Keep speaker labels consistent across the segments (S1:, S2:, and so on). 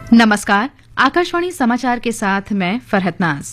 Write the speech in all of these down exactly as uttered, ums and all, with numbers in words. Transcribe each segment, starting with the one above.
S1: नमस्कार, आकाशवाणी समाचार के साथ मैं फरहत नाज।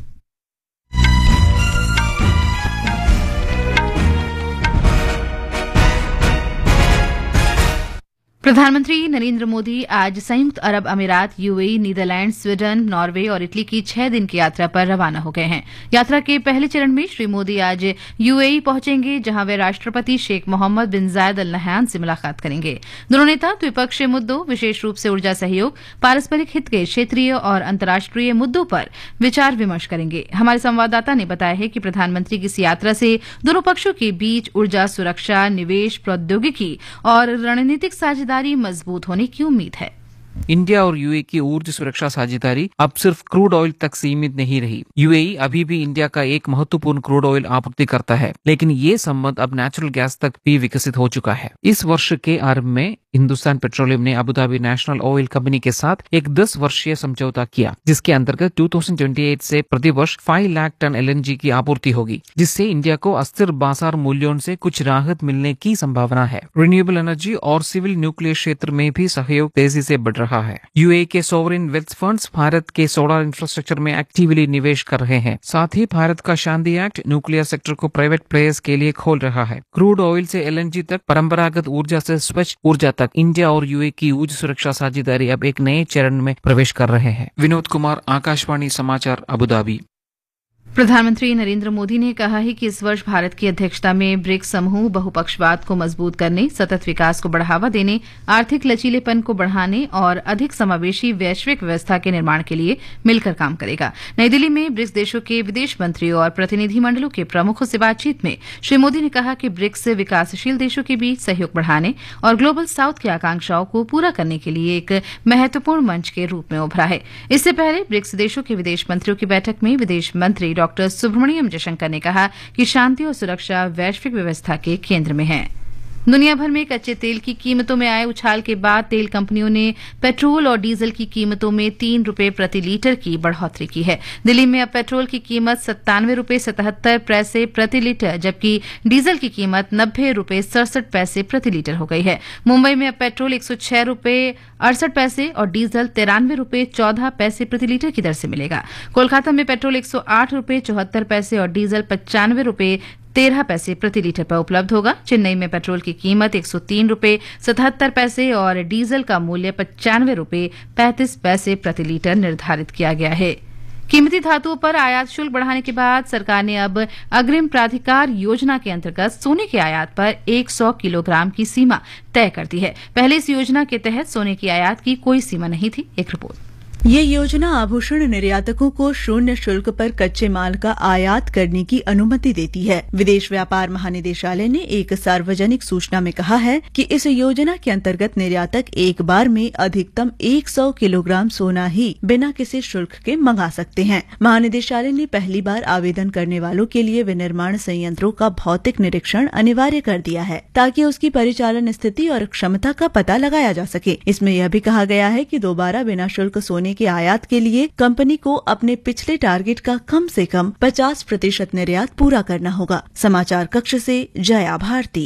S1: प्रधानमंत्री नरेंद्र मोदी आज संयुक्त अरब अमीरात, यूएई, नीदरलैंड, स्वीडन, नॉर्वे और इटली की छह दिन की यात्रा पर रवाना हो गए हैं। यात्रा के पहले चरण में श्री मोदी आज यूएई पहुंचेंगे, जहां वे राष्ट्रपति शेख मोहम्मद बिन जायद अल नहयान से मुलाकात करेंगे। दोनों नेता द्विपक्षीय मुद्दों, विशेष रूप से ऊर्जा सहयोग, पारस्परिक हित के क्षेत्रीय और अंतर्राष्ट्रीय मुद्दों पर विचार विमर्श करेंगे। हमारे संवाददाता ने बताया है कि प्रधानमंत्री की इस यात्रा से दोनों पक्षों के बीच ऊर्जा सुरक्षा, निवेश, प्रौद्योगिकी और रणनीतिक साझेदारी मजबूत होने की उम्मीद है।
S2: इंडिया और यूएई की ऊर्जा सुरक्षा साझेदारी अब सिर्फ क्रूड ऑयल तक सीमित नहीं रही। यूएई अभी भी इंडिया का एक महत्वपूर्ण क्रूड ऑयल आपूर्ति करता है, लेकिन ये संबंध अब नेचुरल गैस तक भी विकसित हो चुका है। इस वर्ष के आरंभ में हिंदुस्तान पेट्रोलियम ने Abu Dhabi national oil company के साथ एक दस वर्षीय समझौता किया, जिसके अंतर्गत दो हज़ार अट्ठाईस से प्रतिवर्ष पाँच लाख टन एलएनजी की आपूर्ति होगी, जिससे इंडिया को अस्थिर बाजार मूल्यों से कुछ राहत मिलने की संभावना है। रिन्यूएबल एनर्जी और सिविल न्यूक्लियर क्षेत्र में भी सहयोग तेजी से बढ़ रहा है। यूएई के सॉवरेन वेल्थ फंड्स भारत के सोलर इंफ्रास्ट्रक्चर में एक्टिवली निवेश कर रहे हैं। साथ ही भारत का शांति एक्ट न्यूक्लियर सेक्टर को प्राइवेट प्लेयर्स के लिए खोल रहा है। क्रूड ऑयल से एलएनजी तक, परंपरागत ऊर्जा से स्वच्छ ऊर्जा तक, इंडिया और यूएई की ऊर्जा सुरक्षा साझेदारी अब एक नए चरण में प्रवेश कर रहे हैं। विनोद कुमार, आकाशवाणी समाचार, अबू धाबी।
S1: प्रधानमंत्री नरेंद्र मोदी ने कहा है कि इस वर्ष भारत की अध्यक्षता में ब्रिक्स समूह बहुपक्षवाद को मजबूत करने, सतत विकास को बढ़ावा देने, आर्थिक लचीलेपन को बढ़ाने और अधिक समावेशी वैश्विक व्यवस्था के निर्माण के लिए मिलकर काम करेगा। नई दिल्ली में ब्रिक्स देशों के विदेश मंत्री और प्रतिनिधिमंडलों के प्रमुखों से बातचीत में श्री मोदी ने कहा कि ब्रिक्स विकासशील देशों के बीच सहयोग बढ़ाने और ग्लोबल साउथ की आकांक्षाओं को पूरा करने के लिए एक महत्वपूर्ण मंच के रूप में उभरा है। इससे पहले ब्रिक्स देशों के विदेश मंत्रियों की बैठक में विदेश मंत्री डॉक्टर सुब्रमण्यम जयशंकर ने कहा कि शांति और सुरक्षा वैश्विक व्यवस्था के केंद्र में है। दुनिया भर में कच्चे तेल की कीमतों में आए उछाल के बाद तेल कंपनियों ने पेट्रोल और डीजल की कीमतों में तीन रुपये प्रति लीटर की बढ़ोतरी की है। दिल्ली में अब पेट्रोल की कीमत सत्तानवे रुपये सतहत्तर पैसे प्रति लीटर, जबकि डीजल की कीमत नब्बे रुपये सड़सठ पैसे प्रति लीटर हो गई है। मुंबई में अब पेट्रोल एक सौ छह रुपये अड़सठ पैसे और डीजल तिरानवे रुपये चौदह पैसे प्रति लीटर की दर से मिलेगा। कोलकाता में पेट्रोल एक सौ आठ रुपये चौहत्तर पैसे और डीजल पचानवे रुपये तेरह पैसे प्रति लीटर पर उपलब्ध होगा। चेन्नई में पेट्रोल की कीमत एक सौ तीन रुपये सतहत्तर पैसे और डीजल का मूल्य पचानवे रुपये पैंतीस पैसे प्रति लीटर निर्धारित किया गया है। कीमती धातुओं पर आयात शुल्क बढ़ाने के बाद सरकार ने अब अग्रिम प्राधिकार योजना के अंतर्गत सोने के आयात पर सौ किलोग्राम की सीमा तय कर दी है। पहले इस योजना के तहत सोने की आयात की कोई सीमा नहीं थी। एक रिपोर्ट।
S3: ये योजना आभूषण निर्यातकों को शून्य शुल्क पर कच्चे माल का आयात करने की अनुमति देती है। विदेश व्यापार महानिदेशालय ने एक सार्वजनिक सूचना में कहा है कि इस योजना के अंतर्गत निर्यातक एक बार में अधिकतम सौ किलोग्राम सोना ही बिना किसी शुल्क के मंगा सकते हैं। महानिदेशालय ने पहली बार आवेदन करने वालों के लिए विनिर्माण संयंत्रों का भौतिक निरीक्षण अनिवार्य कर दिया है, ताकि उसकी परिचालन स्थिति और क्षमता का पता लगाया जा सके। इसमें यह भी कहा गया है कि दोबारा बिना शुल्क सोने के आयात के लिए कंपनी को अपने पिछले टारगेट का कम से कम पचास प्रतिशत निर्यात पूरा करना होगा। समाचार कक्ष से जया भारती।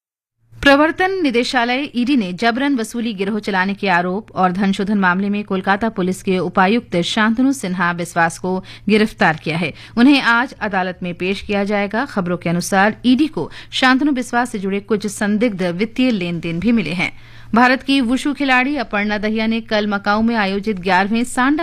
S1: प्रवर्तन निदेशालय ईडी ने जबरन वसूली गिरोह चलाने के आरोप और धनशोधन मामले में कोलकाता पुलिस के उपायुक्त शांतनु सिन्हा बिस्वास को गिरफ्तार किया है। उन्हें आज अदालत में पेश किया जाएगा। खबरों के अनुसार ईडी को शांतनु बिस्वास से जुड़े कुछ संदिग्ध वित्तीय लेन देन भी मिले हैं। भारत की वुशु खिलाड़ी अपर्णा दहिया ने कल मकाऊ में आयोजित ग्यारहवें सांडा